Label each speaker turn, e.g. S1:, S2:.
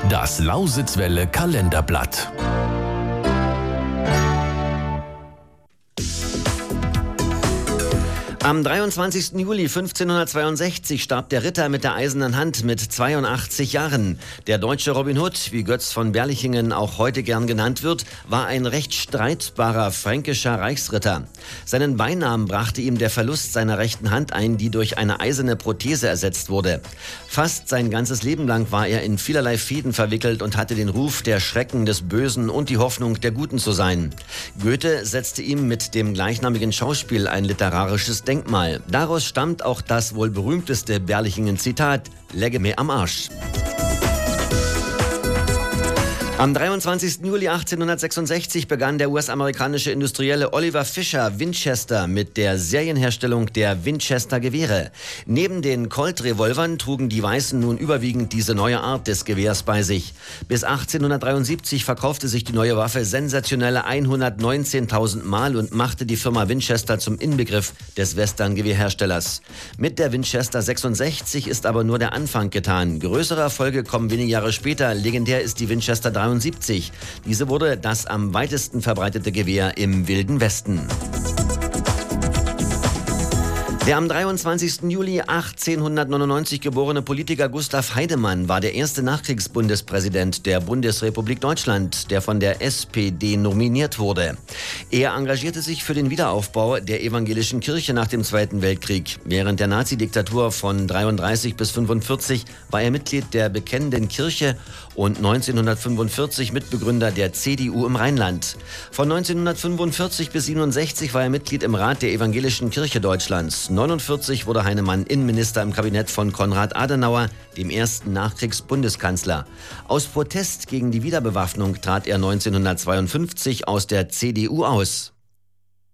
S1: Das Lausitzwelle Kalenderblatt.
S2: Am 23. Juli 1562 starb der Ritter mit der eisernen Hand mit 82 Jahren. Der deutsche Robin Hood, wie Götz von Berlichingen auch heute gern genannt wird, war ein recht streitbarer fränkischer Reichsritter. Seinen Beinamen brachte ihm der Verlust seiner rechten Hand ein, die durch eine eiserne Prothese ersetzt wurde. Fast sein ganzes Leben lang war er in vielerlei Fehden verwickelt und hatte den Ruf, der Schrecken des Bösen und die Hoffnung der Guten zu sein. Goethe setzte ihm mit dem gleichnamigen Schauspiel ein literarisches Denkmal. Daraus stammt auch das wohl berühmteste Berlichingen-Zitat: „Legge mir am Arsch." Am 23. Juli 1866 begann der US-amerikanische Industrielle Oliver Fisher Winchester mit der Serienherstellung der Winchester-Gewehre. Neben den Colt-Revolvern trugen die Weißen nun überwiegend diese neue Art des Gewehrs bei sich. Bis 1873 verkaufte sich die neue Waffe sensationelle 119.000 Mal und machte die Firma Winchester zum Inbegriff des Western-Gewehrherstellers. Mit der Winchester 66 ist aber nur der Anfang getan. Größere Erfolge kommen wenige Jahre später. Legendär ist die Winchester 73. Diese wurde das am weitesten verbreitete Gewehr im Wilden Westen. Der am 23. Juli 1899 geborene Politiker Gustav Heidemann war der erste Nachkriegsbundespräsident der Bundesrepublik Deutschland, der von der SPD nominiert wurde. Er engagierte sich für den Wiederaufbau der evangelischen Kirche nach dem Zweiten Weltkrieg. Während der Nazidiktatur von 1933 bis 1945 war er Mitglied der Bekennenden Kirche und 1945 Mitbegründer der CDU im Rheinland. Von 1945 bis 1967 war er Mitglied im Rat der Evangelischen Kirche Deutschlands. 1949 wurde Heinemann Innenminister im Kabinett von Konrad Adenauer, dem ersten Nachkriegsbundeskanzler. Aus Protest gegen die Wiederbewaffnung trat er 1952 aus der CDU aus.